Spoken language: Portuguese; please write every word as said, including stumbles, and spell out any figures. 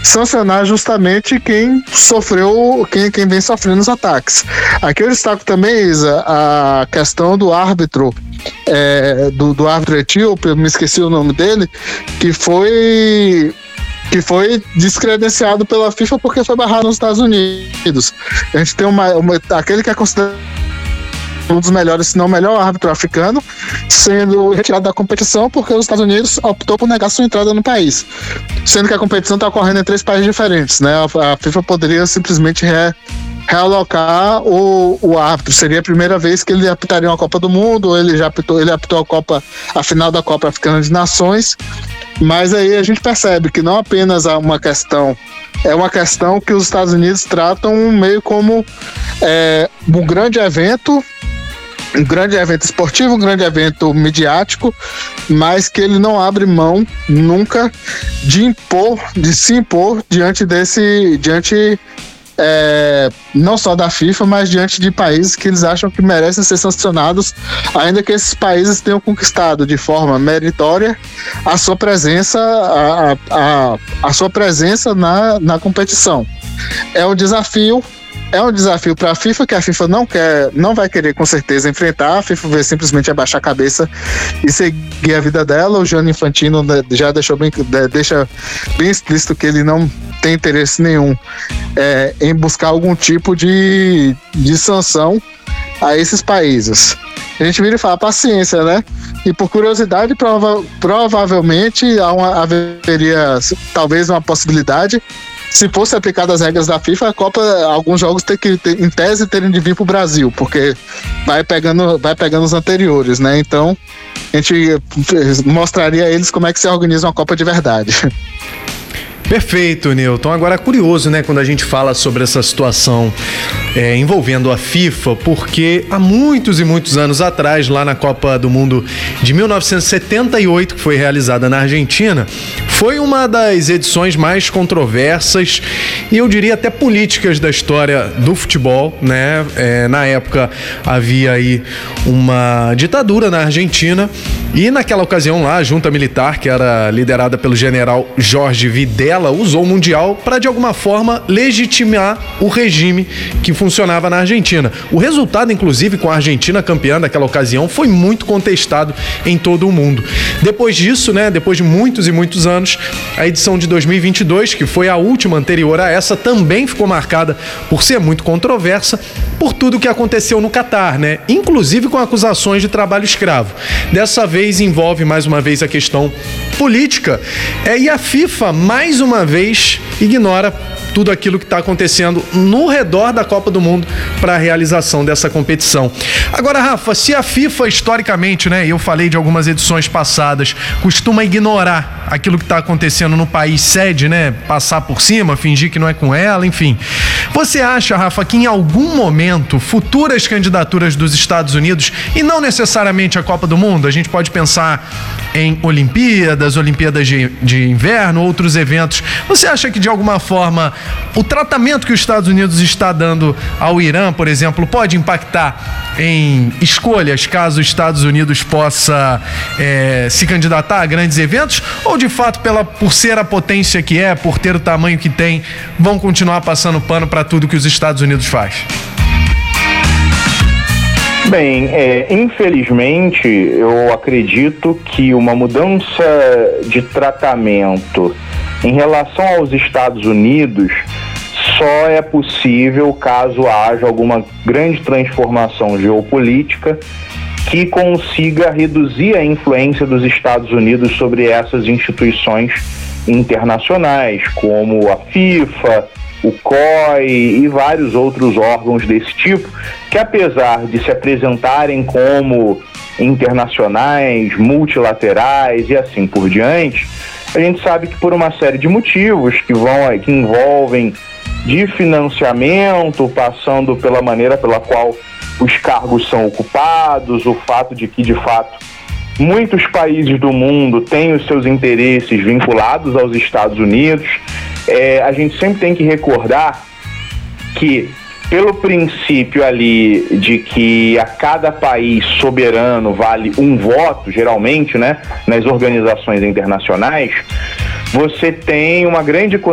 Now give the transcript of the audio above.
sancionar justamente quem sofreu, quem, quem vem sofrendo os ataques. Aqui eu destaco também, Isa, a questão do árbitro, é, do, do árbitro etíope, eu me esqueci o nome dele, que foi... que foi descredenciado pela FIFA porque foi barrado nos Estados Unidos. A gente tem uma, uma, aquele que é considerado um dos melhores, se não o melhor árbitro africano, sendo retirado da competição porque os Estados Unidos optou por negar sua entrada no país. Sendo que a competição está ocorrendo em três países diferentes, né? A, a FIFA poderia simplesmente re, realocar o, o árbitro. Seria a primeira vez que ele apitaria uma Copa do Mundo, ele já apitou, ele apitou a Copa, a final da Copa Africana de Nações. Mas aí a gente percebe que não apenas há uma questão, é uma questão que os Estados Unidos tratam meio como é, um grande evento, um grande evento esportivo, um grande evento midiático, mas que ele não abre mão nunca de impor, de se impor diante desse, diante É, não só da FIFA, mas diante de países que eles acham que merecem ser sancionados, ainda que esses países tenham conquistado de forma meritória a sua presença, a, a, a sua presença na, na competição. É um desafio, é um desafio para a FIFA, que a FIFA não quer, não vai querer com certeza enfrentar. A FIFA vai simplesmente abaixar a cabeça e seguir a vida dela. O Gianni Infantino já deixou bem, deixa bem explícito que ele não tem interesse nenhum é, em buscar algum tipo de, de sanção a esses países. A gente vira e fala, paciência, né? E por curiosidade, prova, provavelmente há uma, haveria talvez uma possibilidade, se fosse aplicadas as regras da FIFA, a Copa, alguns jogos tem que, ter, em tese, terem de vir para o Brasil, porque vai pegando, vai pegando os anteriores, né? Então, a gente mostraria a eles como é que se organiza uma Copa de verdade. Perfeito, Newton. Agora, curioso, né, quando a gente fala sobre essa situação é, envolvendo a FIFA, porque há muitos e muitos anos atrás, lá na Copa do Mundo de mil novecentos e setenta e oito, que foi realizada na Argentina, foi uma das edições mais controversas e eu diria até políticas da história do futebol, né? É, na época havia aí uma ditadura na Argentina e naquela ocasião lá, a junta militar, que era liderada pelo general Jorge Videla, usou o Mundial para, de alguma forma, legitimar o regime que funcionava na Argentina. O resultado, inclusive, com a Argentina campeã daquela ocasião, foi muito contestado em todo o mundo. Depois disso, né, depois de muitos e muitos anos, a edição de dois mil e vinte e dois, que foi a última anterior a essa, também ficou marcada por ser muito controversa, por tudo que aconteceu no Catar, né? Inclusive com acusações de trabalho escravo. Dessa vez envolve mais uma vez a questão política, é, e a FIFA mais uma vez ignora tudo aquilo que está acontecendo no redor da Copa do Mundo para a realização dessa competição. Agora, Rafa, se a FIFA historicamente, né, eu falei de algumas edições passadas, costuma ignorar aquilo que está acontecendo no país sede, né, passar por cima, fingir que não é com ela, enfim. Você acha, Rafa, que em algum momento futuras candidaturas dos Estados Unidos, e não necessariamente a Copa do Mundo, a gente pode pensar em Olimpíadas, Olimpíadas de, de Inverno, outros eventos, você acha que de alguma forma o tratamento que os Estados Unidos está dando ao Irã, por exemplo, pode impactar em escolhas caso os Estados Unidos possa é, se candidatar a grandes eventos? Ou de fato, pela, por ser a potência que é, por ter o tamanho que tem, vão continuar passando pano para tudo que os Estados Unidos faz? Bem, é, infelizmente, eu acredito que uma mudança de tratamento em relação aos Estados Unidos só é possível caso haja alguma grande transformação geopolítica que consiga reduzir a influência dos Estados Unidos sobre essas instituições internacionais, como a FIFA, o C O I e vários outros órgãos desse tipo, que apesar de se apresentarem como internacionais, multilaterais e assim por diante, a gente sabe que por uma série de motivos que vão, que envolvem de financiamento, passando pela maneira pela qual os cargos são ocupados, o fato de que, de fato, muitos países do mundo têm os seus interesses vinculados aos Estados Unidos. É, a gente sempre tem que recordar que, pelo princípio ali de que a cada país soberano vale um voto, geralmente, né, nas organizações internacionais, você tem uma grande